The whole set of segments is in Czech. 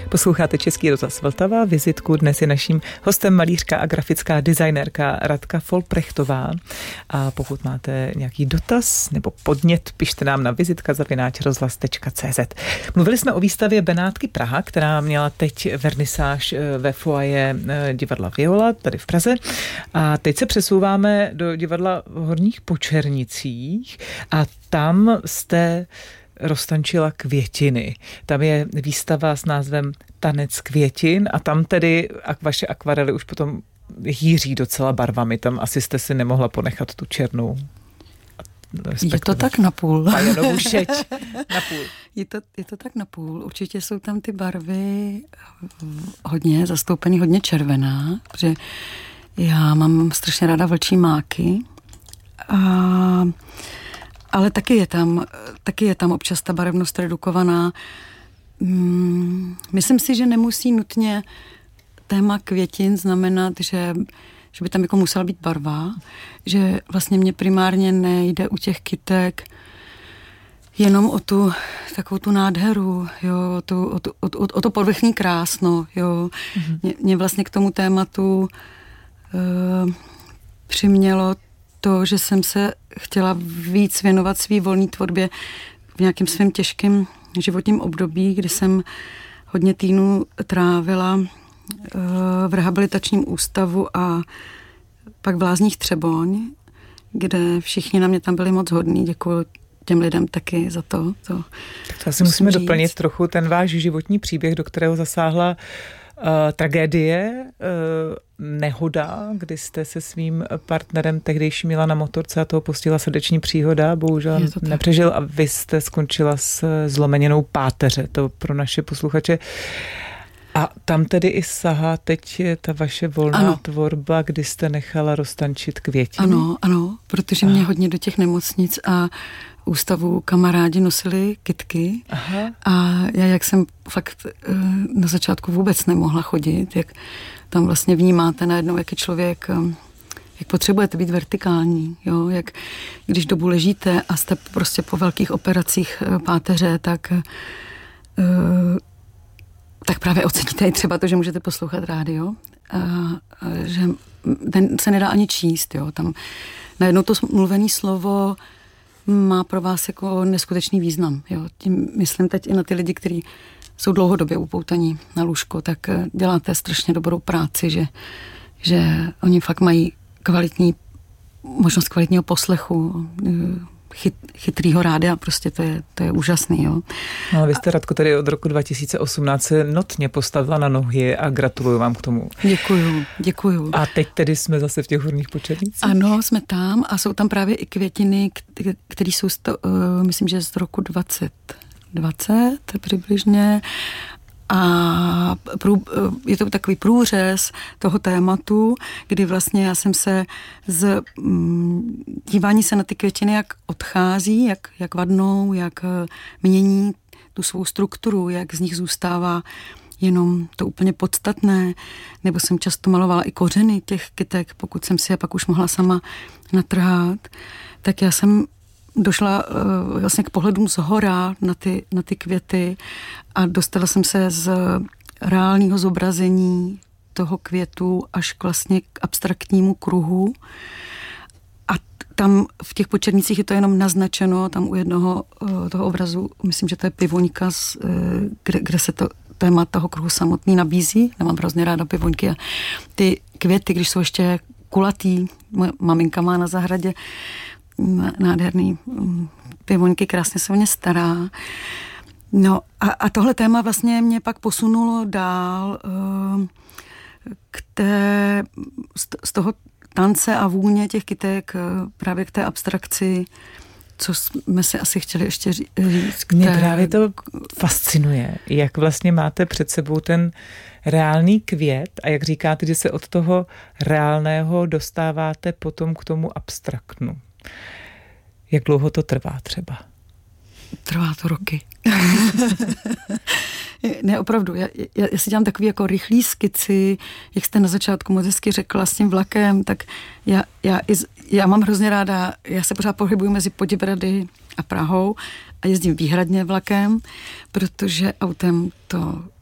Posloucháte Český rozhlas Vltava. Vizitku dnes je naším hostem malířka a grafická designérka Radka Folprechtová. A pokud máte nějaký dotaz nebo podnět, pište nám na vizitka@rozhlas.cz. Mluvili jsme o výstavě Benátky Praha, která měla teď vernisáž ve foaje divadla Viola, tady v Praze. A teď se přesouváme do divadla v Horních Počernicích a tam jste roztančila květiny. Tam je výstava s názvem Tanec květin a tam tedy vaše akvarely už potom hýří docela barvami. Tam asi jste si nemohla ponechat tu černou. Je to tak napůl. Pajanovou šeť. Napůl. Je to tak napůl. Určitě jsou tam ty barvy hodně zastoupený, hodně červená, protože já mám strašně ráda vlčí máky. Ale taky je tam občas ta barevnost redukovaná. Myslím si, že nemusí nutně téma květin znamenat, že by tam jako musela být barva, že vlastně mě primárně nejde u těch kytek jenom o tu takovou tu nádheru, jo, o to povrchní krásno, jo. Mě vlastně k tomu tématu přimělo to, že jsem se chtěla víc věnovat svý volné tvorbě v nějakém svém těžkém životním období, kdy jsem hodně týdnů trávila v rehabilitačním ústavu a pak v Lázních Třeboň, kde všichni na mě tam byli moc hodní. Děkuji těm lidem taky za to. Tak to asi musíme doplnit trochu ten váš životní příběh, do kterého zasáhla tragédie, nehoda, kdy jste se svým partnerem tehdejším měla na motorce a toho postihla srdeční příhoda, bohužel nepřežil a vy jste skončila s zlomeněnou páteře. To pro naše posluchače. A tam tedy i sahá teď ta vaše volná tvorba, kdy jste nechala roztančit květiny? Ano, protože mě hodně do těch nemocnic a ústavů kamarádi nosili kytky. Aha. A já, jak jsem fakt na začátku vůbec nemohla chodit, jak tam vlastně vnímáte najednou, jak je člověk, jak potřebujete být vertikální, jo? Jak když dobu ležíte a jste prostě po velkých operacích páteře, tak právě oceníte i třeba to, že můžete poslouchat rádio, že ten se nedá ani číst, jo? Tam najednou to mluvené slovo má pro vás jako neskutečný význam. Jo. Tím myslím teď i na ty lidi, kteří jsou dlouhodobě upoutaní na lůžko, tak děláte strašně dobrou práci, že oni fakt mají možnost kvalitního poslechu, chytrýho rádia, prostě to je úžasný. Jo. No, vy jste, Radko, tady od roku 2018 se notně postavila na nohy a gratuluju vám k tomu. Děkuju. A teď tedy jsme zase v těch Horních Počernicích? Ano, jsme tam a jsou tam právě i květiny, které jsou, myslím, že z roku 2020 přibližně. A je to takový průřez toho tématu, kdy vlastně já jsem se z dívání se na ty květiny, jak odchází, jak vadnou, jak mění tu svou strukturu, jak z nich zůstává jenom to úplně podstatné, nebo jsem často malovala i kořeny těch kytek, pokud jsem si je pak už mohla sama natrhat, tak já jsem došla vlastně k pohledům zhora na ty květy a dostala jsem se z reálného zobrazení toho květu až vlastně k abstraktnímu kruhu. A tam v těch Počernicích je to jenom naznačeno, tam u jednoho toho obrazu, myslím, že to je pivoňka, kde se to téma toho kruhu samotný nabízí. Já mám hrozně ráda pivoňky a ty květy, když jsou ještě kulatý, moje maminka má na zahradě nádherný pivoňky, krásně se o ně stará. No a tohle téma vlastně mě pak posunulo dál z toho tance a vůně těch kytek právě k té abstrakci, co jsme si asi chtěli ještě říct. Mě právě to fascinuje, jak vlastně máte před sebou ten reálný květ a jak říkáte, že se od toho reálného dostáváte potom k tomu abstraktnu. Jak dlouho to trvá třeba? Trvá to roky. Ne, opravdu. Já si dělám takový jako rychlý skici, jak jste na začátku moc hezky řekla s tím vlakem, tak já mám hrozně ráda, já se pořád pohybuju mezi Poděbrady a Prahou a jezdím výhradně vlakem, protože autem to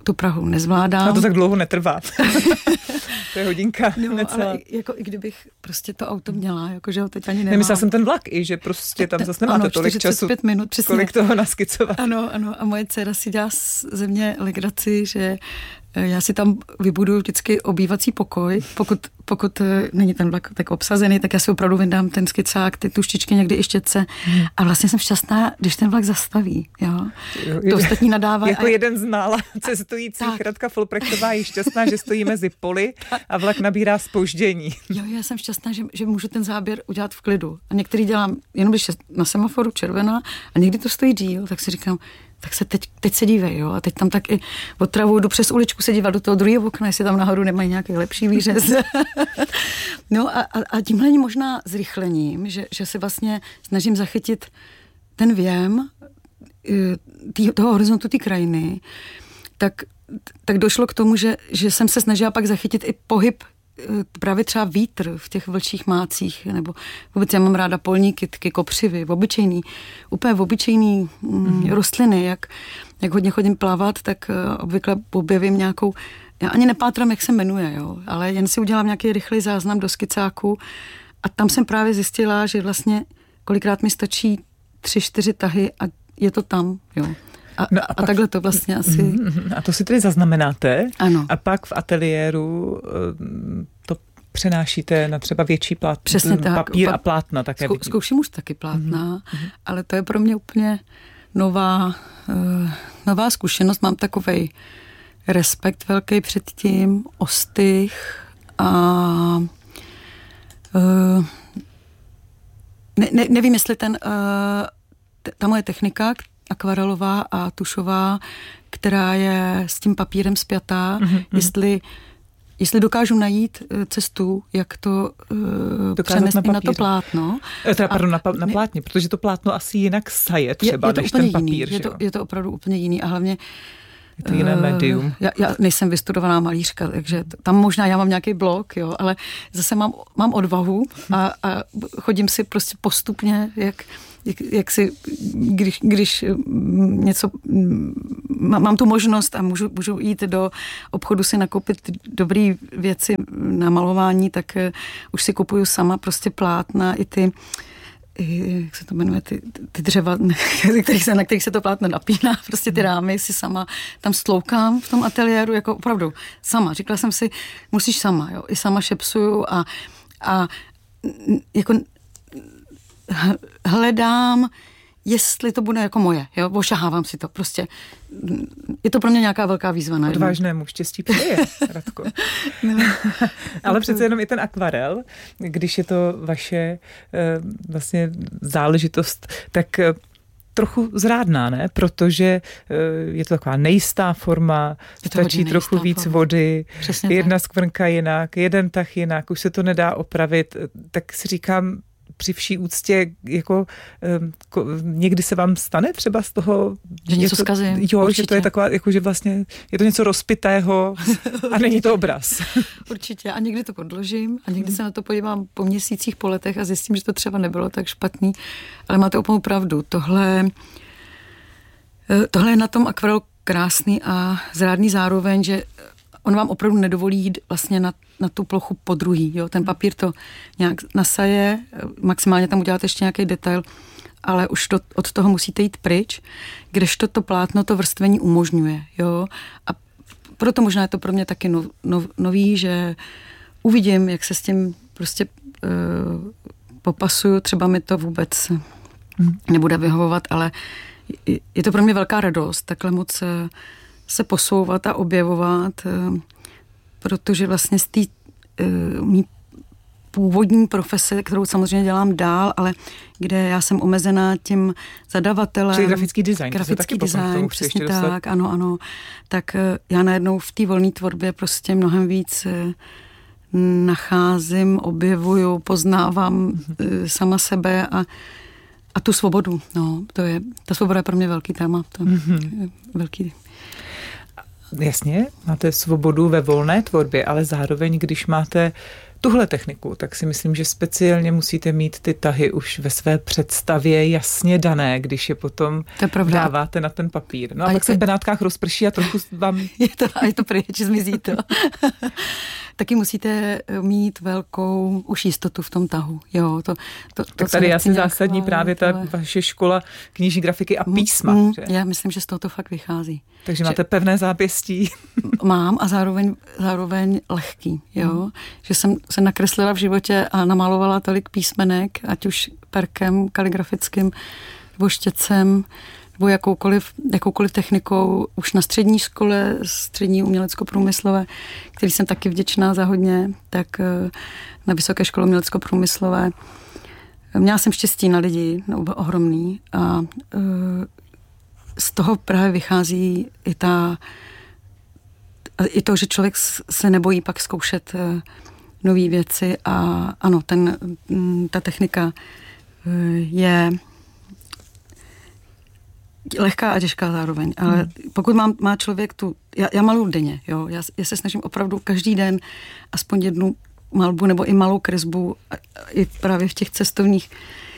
tu Prahu nezvládám. A to tak dlouho netrvá. To je hodinka. No, ale jako i kdybych prostě to auto měla, jakože ho teď ani nemám. Nemyslela jsem ten vlak i, že prostě tam zase nemáte tolik času. Minut, přesně. Kolik toho naskicovat. Ano, a moje dcera si dělá ze mě legraci, že já si tam vybuduju vždycky obývací pokoj, pokud není ten vlak tak obsazený, tak já si opravdu vyndám ten skicák, ty tuštičky, někdy i štětce a vlastně jsem šťastná, když ten vlak zastaví. Jo? To ostatní nadávají. Jako jeden z mála cestujících, Radka Folprechtová je šťastná, že stojí mezi poli a vlak nabírá zpoždění. Jo, já jsem šťastná, že můžu ten záběr udělat v klidu. A některý dělám jenom když je na semaforu červená a někdy to stojí díl, tak si říkám, tak se teď se dívej, jo, a teď tam tak i otravu, jdu přes uličku se dívat do toho druhého okna, jestli tam nahoru nemají nějaký lepší výřez. No a tímhle možná zrychlením, že se vlastně snažím zachytit ten věm toho horizontu té krajiny, tak došlo k tomu, že jsem se snažila pak zachytit i pohyb, právě třeba vítr v těch vlčích mácích, nebo vůbec já mám ráda polní kytky, kopřivy, úplně obyčejný rostliny, jak hodně chodím plavat, tak obvykle objevím nějakou, já ani nepátrám, jak se jmenuje, jo, ale jen si udělám nějaký rychlý záznam do skicáku a tam jsem právě zjistila, že vlastně kolikrát mi stačí 3-4 tahy a je to tam, jo. A takhle to vlastně asi... A to si tedy zaznamenáte? Ano. A pak v ateliéru to přenášíte na třeba větší papír a plátna také. Zkouším už taky plátna, ale to je pro mě úplně nová zkušenost. Mám takovej respekt velký před tím, ostych a nevím, jestli ta moje technika, akvarelová a tušová, která je s tím papírem spjatá, jestli dokážu najít cestu, jak to přenést i na to plátno. Na plátně, protože to plátno asi jinak saje třeba, než ten papír. Je to opravdu úplně jiný a hlavně je to jiné médium. Já nejsem vystudovaná malířka, takže tam možná já mám nějaký blok, jo, ale zase mám odvahu a chodím si prostě postupně, jak si, když něco, mám tu možnost a můžu jít do obchodu si nakoupit dobré věci na malování, tak už si kupuju sama prostě plátna i ty, jak se to jmenuje, ty dřeva, na kterých se to plátno napíná, prostě ty rámy si sama tam stloukám v tom ateliéru, jako opravdu sama. Říkala jsem si, musíš sama, jo, i sama šepsuju a jako hledám, jestli to bude jako moje, jo, ošahávám si to, prostě je to pro mě nějaká velká výzva. Odvážnému štěstí přeje, Radko. Ale přece jenom i ten akvarel, když je to vaše vlastně záležitost, tak trochu zrádná, ne? Protože je to taková nejistá forma, stačí trochu víc vody, přesně jedna skvrnka jinak, jeden tah jinak, už se to nedá opravit, tak si říkám, při vší úctě, jako někdy se vám stane třeba z toho, že něco zkazím. Jo, určitě. Že to je taková, jako že vlastně je to něco rozpitého a není to obraz. Určitě. A někdy to podložím a někdy se na to podívám po měsících, po letech a zjistím, že to třeba nebylo tak špatný. Ale máte úplnou pravdu. Tohle je na tom akvarelu krásný a zrádný zároveň, že on vám opravdu nedovolí jít vlastně na tu plochu podruhý. Jo? Ten papír to nějak nasaje, maximálně tam uděláte ještě nějaký detail, ale už od toho musíte jít pryč, kdežto to plátno to vrstvení umožňuje. Jo? A proto možná je to pro mě taky nový, že uvidím, jak se s tím prostě popasuju. Třeba mi to vůbec nebude vyhovovat, ale je to pro mě velká radost, takhle moc se posouvat a objevovat, protože vlastně z té mý původní profese, kterou samozřejmě dělám dál, ale kde já jsem omezená tím zadavatelem. Čili grafický design. Grafický design, přesně tak, ano. Tak já najednou v té volné tvorbě prostě mnohem víc nacházím, objevuju, poznávám sama sebe a tu svobodu. No, ta svoboda je pro mě velký téma. To je velký. Jasně, máte svobodu ve volné tvorbě, ale zároveň, když máte tuhle techniku, tak si myslím, že speciálně musíte mít ty tahy už ve své představě jasně dané, když je potom dáváte na ten papír. No a pak se v Benátkách rozprší a trochu vám... je to pryč, zmizí to. Taky musíte mít velkou už jistotu v tom tahu. Jo, tak tady je asi zásadní právě ta vaše škola knižní grafiky a písma. Já myslím, že z toho to fakt vychází. Takže máte pevné zápěstí. Mám a zároveň lehký. Jo? Že jsem se nakreslila v životě a namalovala tolik písmenek, ať už perkem, kaligrafickým, nebo štětcem, nebo jakoukoliv technikou už na střední škole, střední umělecko-průmyslové, který jsem taky vděčná za hodně, tak na Vysoké škole umělecko-průmyslové. Měla jsem štěstí na lidi, ohromný, a z toho právě vychází i to, že člověk se nebojí pak zkoušet nové věci a ano, ta technika je lehká a těžká zároveň, ale pokud má člověk já maluju denně, jo, já se snažím opravdu každý den aspoň jednu malbu nebo i malou kresbu i právě v těch cestovních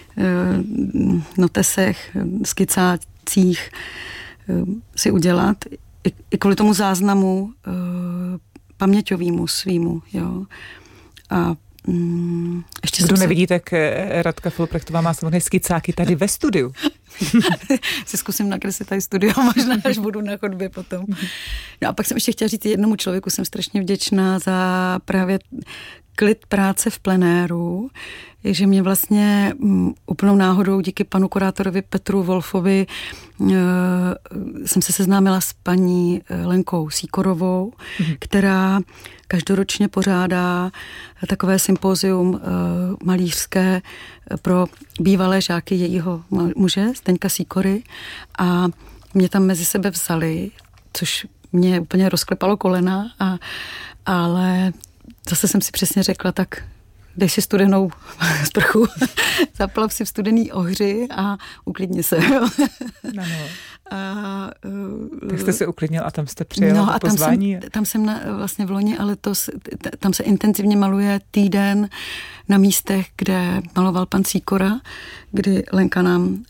notesech, skicácích si udělat i kvůli tomu záznamu paměťovýmu svýmu, jo. A ještě kdo nevidí, tak Radka Folprechtová má samozřejmě skicáky tady ve studiu. Si zkusím nakreslit tady studio, možná až budu na chodbě potom. No a pak jsem ještě chtěla říct, jednomu člověku jsem strašně vděčná za právě klid práce v plenéru, že mě vlastně úplnou náhodou díky panu kurátorovi Petru Wolfovi jsem se seznámila s paní Lenkou Sýkorovou, která každoročně pořádá takové sympózium malířské pro bývalé žáky jejího muže, Zdeňka Sýkory, a mě tam mezi sebe vzali, což mě úplně rozklepalo kolena, ale zase jsem si přesně řekla, tak dej si studenou sprchu, zaplav si v studený ohři a uklidni se. No. Tak jste se uklidnil a tam jste přijel to pozvání? Tam jsem vlastně v loni, ale tam se intenzivně maluje týden na místech, kde maloval pan Sýkora, kdy Lenka nám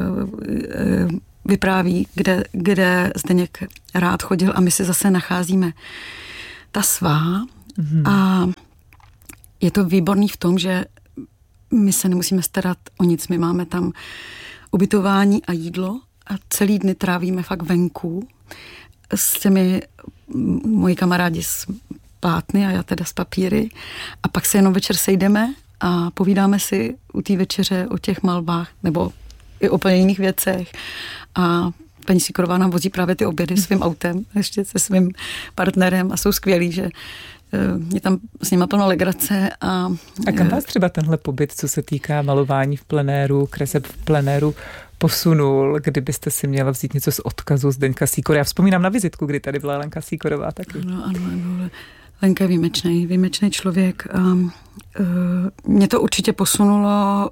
vypráví, kde Zdeněk rád chodil a my si zase nacházíme ta svá. A je to výborný v tom, že my se nemusíme starat o nic. My máme tam ubytování a jídlo a celý dny trávíme fakt venku s těmi moji kamarádi z plátny a já teda z papíry. A pak se jenom večer sejdeme a povídáme si u té večeře o těch malbách nebo i o úplně jiných věcech. A paní Sýkorová nám vozí právě ty obědy svým autem, ještě se svým partnerem a jsou skvělí, že je tam s nima plno legrace. A kam vás třeba tenhle pobyt, co se týká malování v plenéru, kreseb v plenéru, posunul, kdybyste si měla vzít něco z odkazu Zdeňka Sýkory? Já vzpomínám na vizitku, kdy tady byla Lenka Sýkorová taky. Ano. Lenka je výjimečný člověk. Mě to určitě posunulo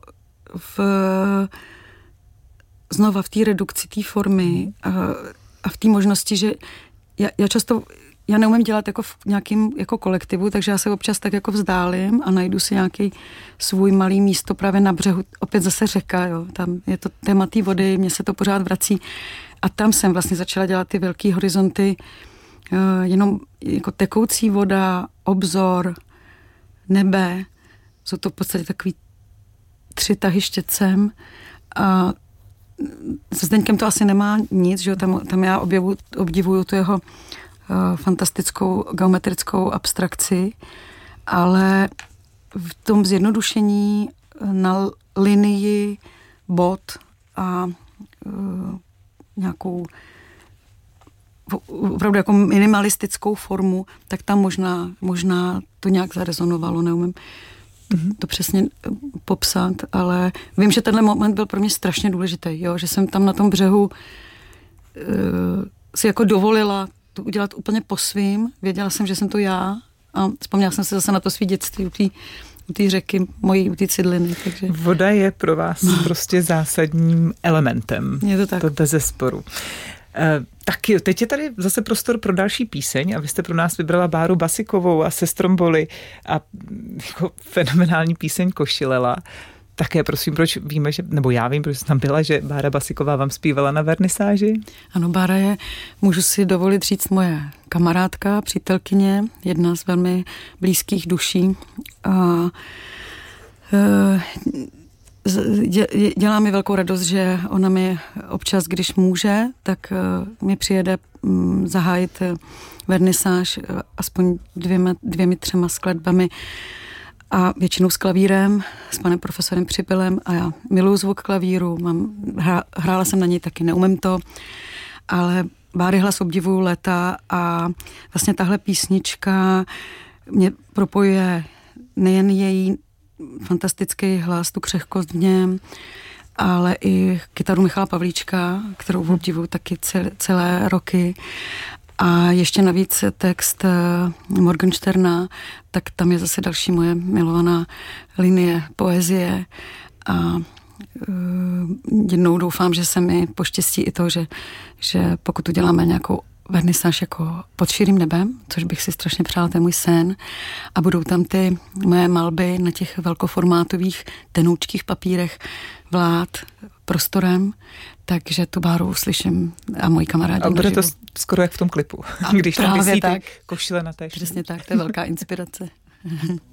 znova v té redukci té formy a v té možnosti, že já často neumím dělat jako v nějakým jako kolektivu, takže já se občas tak jako vzdálím a najdu si nějaký svůj malý místo právě na břehu, opět zase řeka, jo, tam je to téma té vody, mně se to pořád vrací a tam jsem vlastně začala dělat ty velký horizonty, jenom jako tekoucí voda, obzor, nebe, jsou to v podstatě takový 3 tahy štětcem a se Zdeňkem to asi nemá nic, že jo, tam já obdivuju tu jeho fantastickou geometrickou abstrakci, ale v tom zjednodušení na linii bod a nějakou opravdu jako minimalistickou formu, tak tam možná to nějak zarezonovalo, neumím to přesně popsat, ale vím, že tenhle moment byl pro mě strašně důležitý, jo? Že jsem tam na tom břehu si jako dovolila to udělat úplně po svým. Věděla jsem, že jsem to já a vzpomněla jsem se zase na to svý dětství u té řeky, u té Cidliny. Takže... Voda je pro vás prostě zásadním elementem. Je to tak. To bezesporu. Tak jo, teď je tady zase prostor pro další píseň a vy jste pro nás vybrala Báru Basikovou a Sestromboli a jako fenomenální píseň Košilela. Také prosím, proč víme, že, nebo já vím, proč tam byla, že Bára Basiková vám zpívala na vernisáži? Ano, Bára je, můžu si dovolit říct, moje kamarádka, přítelkyně, jedna z velmi blízkých duší. A dělá mi velkou radost, že ona mi občas, když může, tak mi přijede zahájit vernisáž aspoň 2-3 skladbami a většinou s klavírem, s panem profesorem Přibylem a já miluji zvuk klavíru, hrála jsem na něj taky, neumím to, ale Báry hlas obdivuju léta a vlastně tahle písnička mě propojuje nejen její fantastický hlas, tu křehkost v něm, ale i kytaru Michala Pavlíčka, kterou obdivuju taky celé roky. A ještě navíc text Morgensterna, tak tam je zase další moje milovaná linie poezie a jednou doufám, že se mi poštěstí i to, že pokud uděláme nějakou vernisáž jako pod širým nebem, což bych si strašně přála, to je můj sen, a budou tam ty moje malby na těch velkoformátových tenoučkých papírech vlád prostorem, takže tu Báru uslyším a moji kamarádi. A bude to skoro jak v tom klipu, když tam vysí ty košile na té. Přesně tak, to je velká inspirace.